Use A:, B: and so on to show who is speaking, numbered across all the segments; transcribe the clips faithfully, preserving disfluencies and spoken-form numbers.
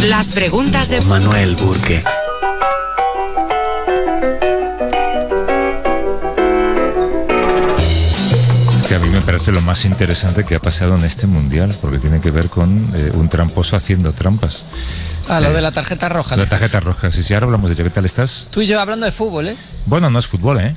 A: Las preguntas de
B: Manuel Burke.
C: Que a mí me parece lo más interesante que ha pasado en este mundial, porque tiene que ver con eh, un tramposo haciendo trampas.
D: Ah, lo
C: Eh,
D: de la tarjeta roja.
C: La tarjeta roja, sí, sí, ahora hablamos de ello. ¿Qué tal estás?
D: Tú y yo hablando de fútbol, ¿eh?
C: Bueno, no es fútbol, ¿eh?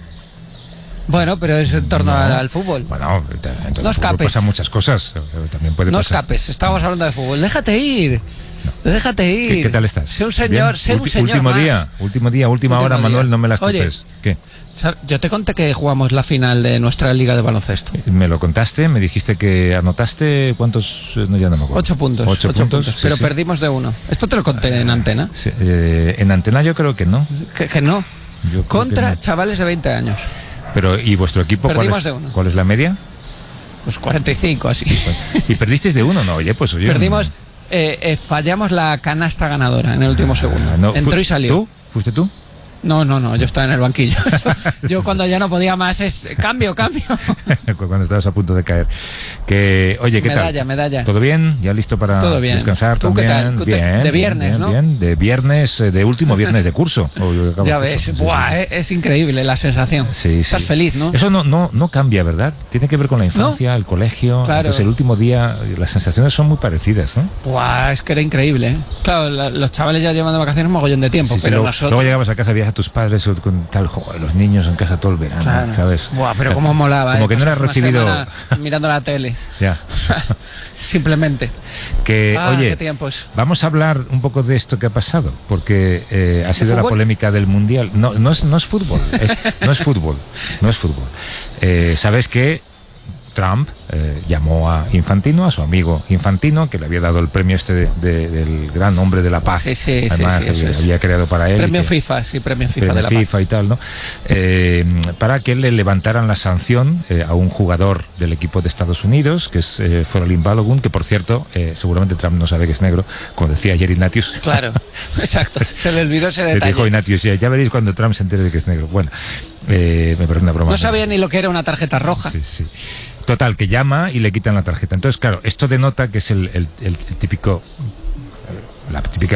D: Bueno, pero es en torno
C: No.
D: al, al fútbol.
C: Bueno, en todo
D: No
C: el fútbol
D: escapes.
C: pasan muchas cosas. eh, También puede
D: No
C: pasar.
D: escapes, estamos hablando de fútbol. Déjate ir. Déjate ir.
C: ¿Qué, qué tal estás?
D: Sé un señor,
C: Bien.
D: sé un
C: Ulti-
D: señor.
C: Último
D: más.
C: día, último día, última
D: Último
C: hora,
D: día.
C: Manuel, no me las
D: Oye.
C: topes. ¿Qué?
D: ¿Sab- Yo te conté que jugamos la final de nuestra liga de baloncesto.
C: Me lo contaste, me dijiste que anotaste, ¿cuántos? Eh, No, ya no me acuerdo.
D: Ocho puntos.
C: Ocho,
D: ocho
C: puntos,
D: puntos,
C: sí,
D: pero
C: sí.
D: perdimos de uno. Esto te lo conté en antena.
C: Sí, eh, en antena yo creo que no.
D: Que, que no.
C: Yo creo
D: Contra
C: que no.
D: chavales de veinte años.
C: Pero, ¿y vuestro equipo cuál
D: Perdimos
C: es,
D: de uno.
C: cuál es la media?
D: Pues cuarenta y cinco así.
C: ¿Y perdisteis de uno? No, oye, pues oye.
D: Perdimos, eh, eh, fallamos la canasta ganadora en el último segundo.
C: Ah, no,
D: Entró
C: fu-
D: y salió.
C: ¿Tú? ¿Fuiste tú?
D: No, no, no, yo estaba en el banquillo. Yo, yo cuando ya no podía más es cambio, cambio.
C: Cuando estabas a punto de caer. Que, oye, ¿qué
D: Medalla,
C: tal?
D: medalla.
C: ¿Todo bien? ¿Ya listo para
D: Todo bien.
C: descansar
D: ¿Tú qué
C: también?
D: tal? ¿Tú te-
C: Bien,
D: de viernes,
C: bien,
D: ¿no?
C: Bien, de viernes, eh, de último viernes de curso. O yo acabo
D: Ya
C: el
D: ves,
C: curso. Sí,
D: buah,
C: sí.
D: eh, es increíble la sensación.
C: Sí, sí.
D: Estás feliz, ¿no?
C: Eso no, no, no cambia, ¿verdad? Tiene que ver con la infancia, el colegio.
D: Claro.
C: Entonces el último día, las sensaciones son muy parecidas, ¿no?
D: Buah, es que era increíble. ¿eh? Claro, la- los chavales ya llevan de vacaciones un mogollón de tiempo,
C: Sí, sí,
D: pero
C: luego,
D: nosotros...
C: luego llegabas a casa, veías a tus padres con tal, joder, los niños en casa todo el verano,
D: Claro.
C: ¿sabes?
D: Buah, pero cómo molaba,
C: Como
D: ¿eh?
C: que no eras
D: Pasas una
C: recibido.
D: semana mirando la tele.
C: Ya.
D: Simplemente.
C: Que,
D: Ah,
C: oye,
D: qué tiempos.
C: vamos a hablar un poco de esto que ha pasado, porque eh, ha sido la
D: fútbol?
C: polémica del Mundial. No, no es, no es fútbol, es- no es fútbol, no es fútbol. Eh, ¿Sabes qué? Trump eh, llamó a Infantino, a su amigo Infantino, que le había dado el premio este de- de- del gran hombre de la paz,
D: Sí, sí, sí,
C: además
D: sí,
C: que
D: eso
C: había,
D: es.
C: había creado para él. y
D: Premio
C: que-
D: FIFA, sí, premio FIFA
C: premio
D: de la
C: FIFA
D: paz.
C: y tal, ¿no? Eh, para que le levantaran la sanción eh, a un jugador del equipo de Estados Unidos, que es eh, Foralin Balogun, que por cierto, eh, seguramente Trump no sabe que es negro, como decía ayer Ignatius.
D: Claro, exacto. Se le olvidó ese
C: Le
D: detalle.
C: dijo Ignatius, ya, ya veréis cuando Trump se entere de que es negro. Bueno, eh, me parece una broma.
D: No sabía ni lo que era una tarjeta roja.
C: Sí, sí. Total, que llama y le quitan la tarjeta. Entonces, claro, esto denota que es el, el- el típico, la típica